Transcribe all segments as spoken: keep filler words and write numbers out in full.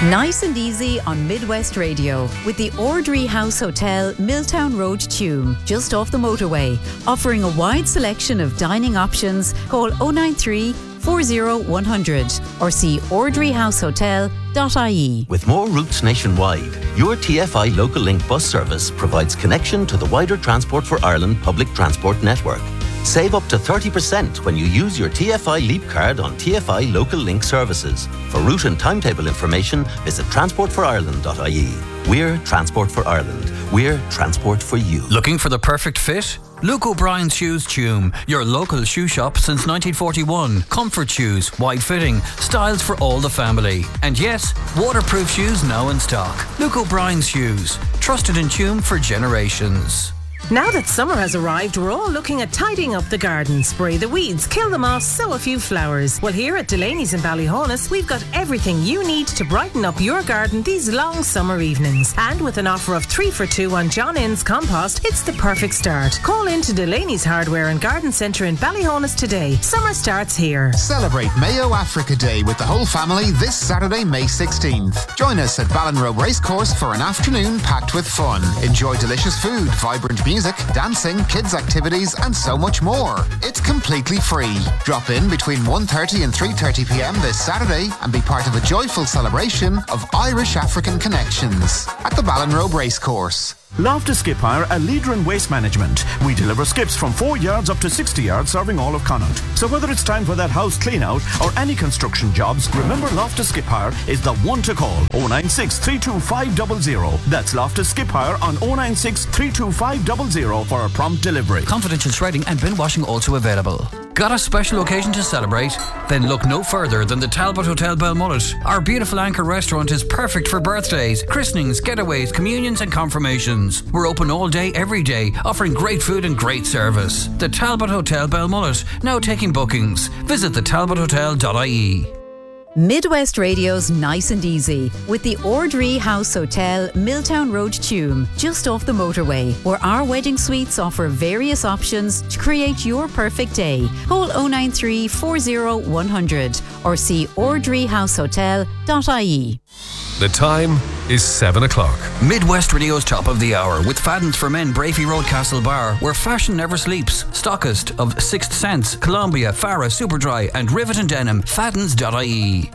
Nice and easy on Midwest Radio with the Ordry House Hotel, Milltown Road, Tuam, just off the motorway. Offering a wide selection of dining options. Call oh nine three, four oh one hundred or see ordry house hotel dot I E. With more routes nationwide, your T F I Local Link bus service provides connection to the wider Transport for Ireland public transport network. Save up to thirty percent when you use your T F I Leap card on T F I Local Link services. For route and timetable information, visit transport for ireland dot I E. We're Transport for Ireland. We're transport for you. Looking for the perfect fit? Luke O'Brien's Shoes Tuam, your local shoe shop since nineteen forty-one. Comfort shoes, wide fitting, styles for all the family. And yes, waterproof shoes now in stock. Luke O'Brien's Shoes, trusted in Tuam for generations. Now that summer has arrived, we're all looking at tidying up the garden. Spray the weeds, kill them off, sow a few flowers. Well, here at Delaney's in Ballyhonus, we've got everything you need to brighten up your garden these long summer evenings. And with an offer of three for two on John Innes compost, it's the perfect start. Call in to Delaney's Hardware and Garden Centre in Ballyhonus today. Summer starts here. Celebrate Mayo Africa Day with the whole family this Saturday, May sixteenth. Join us at Ballinrobe Racecourse for an afternoon packed with fun. Enjoy delicious food, vibrant music, Music, dancing, kids' activities and so much more. It's completely free. Drop in between one thirty and three thirty p m this Saturday and be part of a joyful celebration of Irish-African connections at the Ballinrobe Racecourse. Loftus Skip Hire, a leader in waste management. We deliver skips from four yards up to sixty yards, serving all of Connaught. So whether it's time for that house clean out or any construction jobs, remember Loftus Skip Hire is the one to call. oh nine six, three two five zero zero. That's Loftus Skip Hire on oh nine six, three two five zero zero for a prompt delivery. Confidential shredding and bin washing also available. Got a special occasion to celebrate? Then look no further than the Talbot Hotel Belmullet. Our beautiful anchor restaurant is perfect for birthdays, christenings, getaways, communions and confirmations. We're open all day, every day, offering great food and great service. The Talbot Hotel Belmullet, now taking bookings. Visit the talbot hotel dot I E. Midwest Radio's Nice and Easy with the Ordry House Hotel, Milltown Road, Tuam, just off the motorway, where our wedding suites offer various options to create your perfect day. Call oh nine three, four oh one hundred or see ordry house hotel dot I E. The time is seven o'clock. Midwest Radio's top of the hour with Fadden's for Men, Brafey Road, Castlebar, where fashion never sleeps. Stockist of Sixth Sense, Columbia, Farah, Superdry and Rivet and Denim. Faddens dot I E.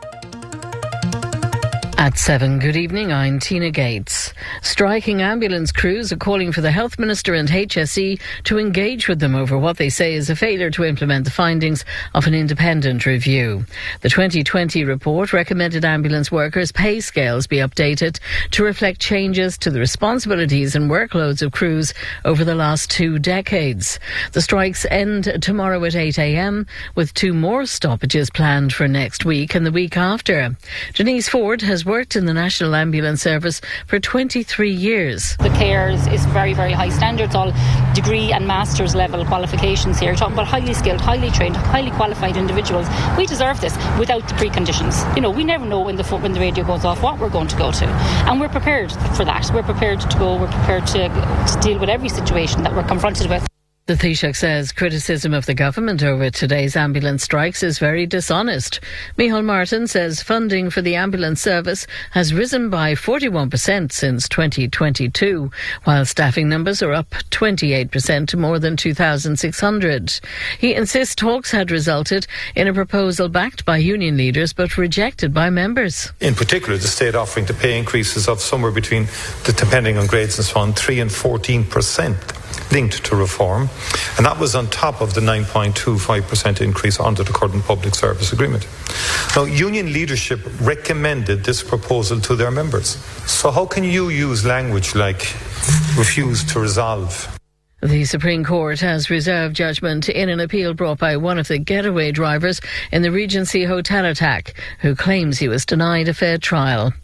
At seven, good evening, I'm Tina Gates. Striking ambulance crews are calling for the Health Minister and H S E to engage with them over what they say is a failure to implement the findings of an independent review. The twenty twenty report recommended ambulance workers' pay scales be updated to reflect changes to the responsibilities and workloads of crews over the last two decades. The strikes end tomorrow at eight a m, with two more stoppages planned for next week and the week after. Denise Ford has worked in the National Ambulance Service for twenty-three years. The care is, is very, very high standards, all degree and master's level qualifications here. We're talking about highly skilled, highly trained, highly qualified individuals. We deserve this without the preconditions. You know, we never know when the when the radio goes off what we're going to go to. And we're prepared for that. We're prepared to go, we're prepared to, to deal with every situation that we're confronted with. The Taoiseach says criticism of the government over today's ambulance strikes is very dishonest. Micheál Martin says funding for the ambulance service has risen by forty-one percent since twenty twenty-two, while staffing numbers are up twenty-eight percent to more than two thousand six hundred. He insists talks had resulted in a proposal backed by union leaders but rejected by members. In particular, the state offering to pay increases of somewhere between, depending on grades and so on, three and fourteen percent. Linked to reform, and that was on top of the nine point two five percent increase under the current public service agreement. Now, union leadership recommended this proposal to their members. So how can you use language like refuse to resolve? The Supreme Court has reserved judgment in an appeal brought by one of the getaway drivers in the Regency Hotel attack, who claims he was denied a fair trial.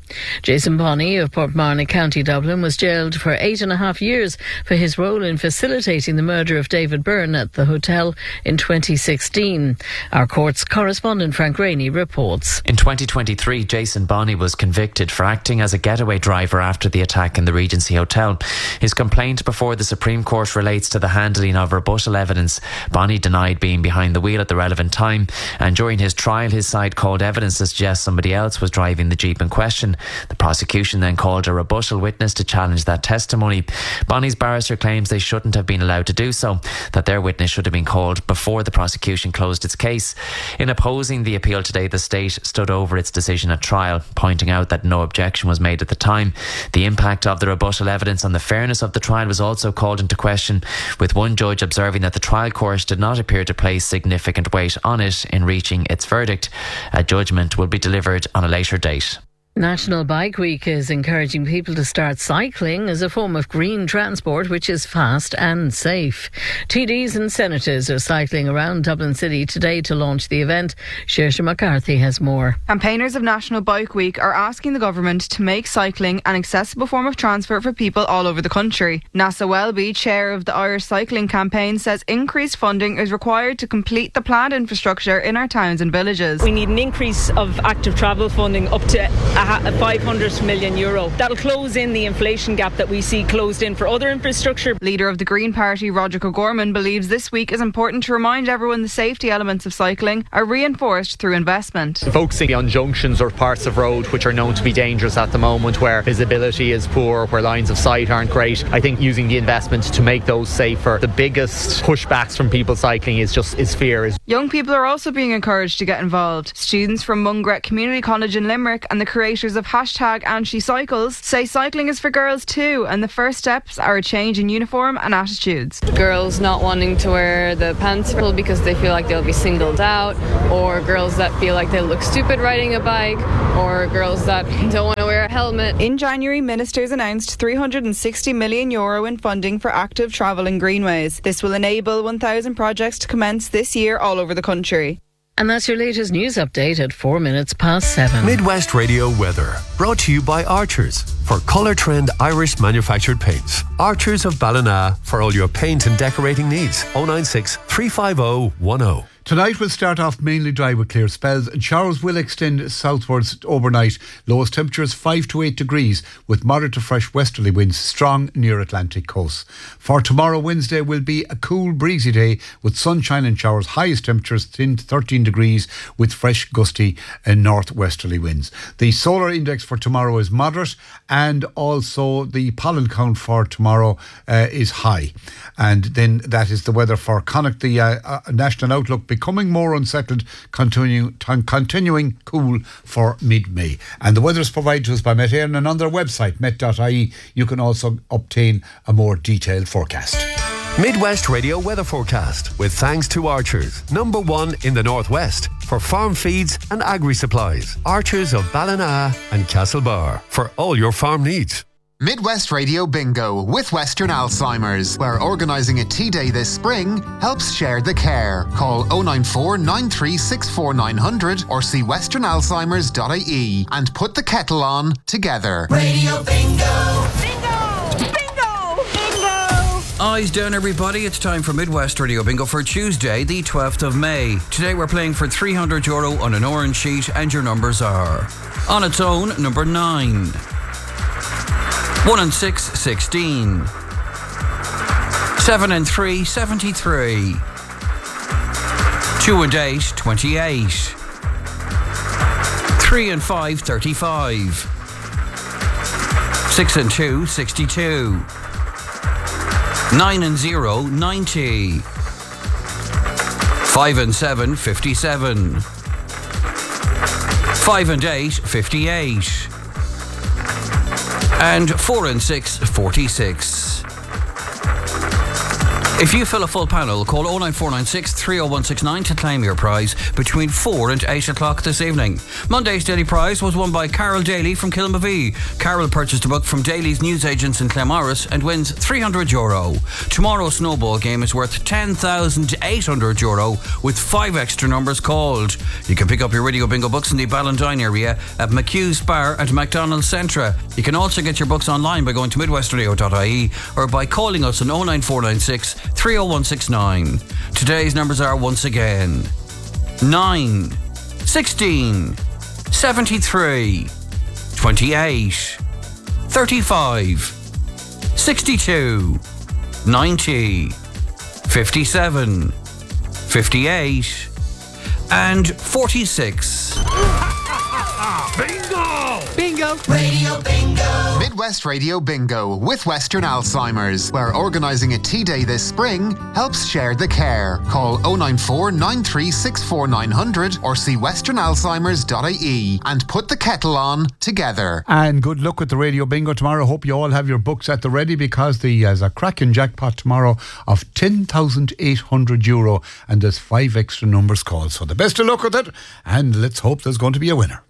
Jason Bonney of Portmarnock, County Dublin, was jailed for eight and a half years for his role in facilitating the murder of David Byrne at the hotel in twenty sixteen. Our court's correspondent Frank Rainey reports. In twenty twenty-three, Jason Bonney was convicted for acting as a getaway driver after the attack in the Regency Hotel. His complaint before the Supreme Court relates to the handling of rebuttal evidence. Bonney denied being behind the wheel at the relevant time, and during his trial his side called evidence to suggest somebody else was driving the Jeep in question. The prosecution then called a rebuttal witness to challenge that testimony. Bonney's barrister claims they shouldn't have been allowed to do so, that their witness should have been called before the prosecution closed its case. In opposing the appeal today, the state stood over its decision at trial, pointing out that no objection was made at the time. The impact of the rebuttal evidence on the fairness of the trial was also called into question, with one judge observing that the trial court did not appear to place significant weight on it in reaching its verdict. A judgment will be delivered on a later date. National Bike Week is encouraging people to start cycling as a form of green transport which is fast and safe. T Ds and senators are cycling around Dublin City today to launch the event. Saoirse McCarthy has more. Campaigners of National Bike Week are asking the government to make cycling an accessible form of transport for people all over the country. Nasa Welby, chair of the Irish Cycling Campaign, says increased funding is required to complete the planned infrastructure in our towns and villages. We need an increase of active travel funding up to a five hundred million euro. That'll close in the inflation gap that we see closed in for other infrastructure. Leader of the Green Party, Roger O'Gorman, believes this week is important to remind everyone the safety elements of cycling are reinforced through investment. Focusing on junctions or parts of road which are known to be dangerous at the moment, where visibility is poor, where lines of sight aren't great, I think using the investment to make those safer. The biggest pushbacks from people cycling is just is fear. Young people are also being encouraged to get involved. Students from Mungret Community College in Limerick and the creators of hashtag AnSheCycles say cycling is for girls too, and the first steps are a change in uniform and attitudes. Girls not wanting to wear the pants because they feel like they'll be singled out, or girls that feel like they look stupid riding a bike, or girls that don't want to wear a helmet. In January, ministers announced three hundred sixty million euro in funding for active travel in greenways. This will enable one thousand projects to commence this year all over the country. And that's your latest news update at four minutes past seven. Midwest Radio weather, brought to you by Archers for Colour Trend Irish manufactured paints. Archers of Ballina for all your paint and decorating needs. oh nine six, three five oh, one oh. Tonight will start off mainly dry with clear spells, and showers will extend southwards overnight. Lowest temperatures five to eight degrees with moderate to fresh westerly winds strong near Atlantic coast. For tomorrow, Wednesday, will be a cool breezy day with sunshine and showers. Highest temperatures ten to thirteen degrees with fresh gusty and northwesterly winds. The solar index for tomorrow is moderate, and also the pollen count for tomorrow uh, is high. And then that is the weather for Connacht. The uh, uh, national outlook becoming more unsettled, continuing, t- continuing cool for mid-May. And the weather is provided to us by Met Éireann, and on their website, met dot I E, you can also obtain a more detailed forecast. Midwest Radio weather forecast with thanks to Archers, number one in the Northwest for farm feeds and agri-supplies. Archers of Ballina and Castlebar for all your farm needs. Midwest Radio Bingo with Western Alzheimer's, where organising a tea day this spring helps share the care. Call oh nine four, nine three six four, nine hundred or see western alzheimers dot I E and put the kettle on together. Radio Bingo! Bingo! Bingo! Bingo! Eyes down, everybody. It's time for Midwest Radio Bingo for Tuesday, the twelfth of May. Today we're playing for three hundred euro on an orange sheet, and your numbers are: on its own, number nine. One and six, sixteen. Seven and three, seventy-three. Two and eight, twenty-eight. Three and five, thirty-five. Six and two, sixty-two. Nine and zero, ninety. Five and seven, fifty-seven. Five and eight, fifty-eight. And four and six, forty-six. If you fill a full panel, call oh nine four nine six, three oh one six nine to claim your prize between four and eight o'clock this evening. Monday's daily prize was won by Carol Daly from Kilmavie. Carol purchased a book from Daly's newsagents in Claremorris and wins three hundred euro. Tomorrow's snowball game is worth ten thousand eight hundred euro with five extra numbers called. You can pick up your Radio Bingo books in the Ballandine area at McHugh's Bar and McDonald's Centra. You can also get your books online by going to midwest radio dot I E or by calling us on oh nine four nine six, three oh one six nine. Today's numbers are once again nine, sixteen, seventy-three, twenty-eight, thirty-five, sixty-two, ninety, fifty-seven, fifty-eight and forty-six. Bingo! Bingo! Radio Bingo! Midwest Radio Bingo with Western Alzheimer's, where organising a tea day this spring helps share the care. Call oh nine four nine three six four nine hundred or see western alzheimers dot I E and put the kettle on together. And good luck with the Radio Bingo tomorrow. Hope you all have your books at the ready, because there's a cracking jackpot tomorrow of ten thousand eight hundred euro and there's five extra numbers called. So the best of luck with it, and let's hope there's going to be a winner.